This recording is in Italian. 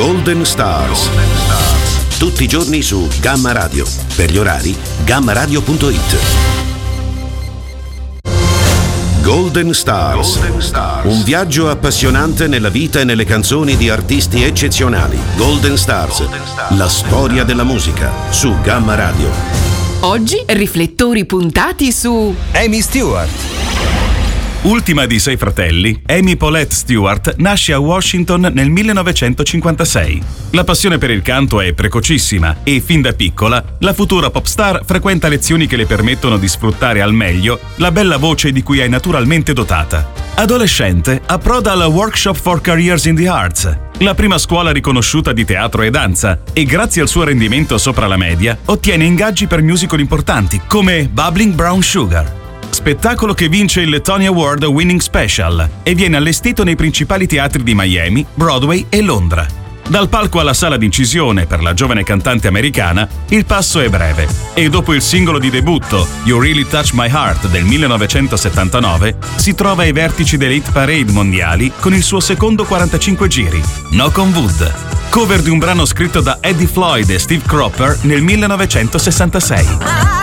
Golden Stars. Tutti i giorni su Gamma Radio. Per gli orari, gammaradio.it. Golden Stars. Un viaggio appassionante nella vita e nelle canzoni di artisti eccezionali. Golden Stars. La storia della musica su Gamma Radio. Oggi riflettori puntati su Amy Stewart. Ultima di 6 fratelli, Amy Paulette Stewart nasce a Washington nel 1956. La passione per il canto è precocissima e fin da piccola la futura pop star frequenta lezioni che le permettono di sfruttare al meglio la bella voce di cui è naturalmente dotata. Adolescente, approda alla Workshop for Careers in the Arts, la prima scuola riconosciuta di teatro e danza, e grazie al suo rendimento sopra la media ottiene ingaggi per musical importanti come Bubbling Brown Sugar, spettacolo che vince il Tony Award Winning Special e viene allestito nei principali teatri di Miami, Broadway e Londra. Dal palco alla sala d'incisione per la giovane cantante americana, il passo è breve e dopo il singolo di debutto You Really Touch My Heart del 1979 si trova ai vertici delle hit parade mondiali con il suo secondo 45 giri, Knock on Wood, cover di un brano scritto da Eddie Floyd e Steve Cropper nel 1966.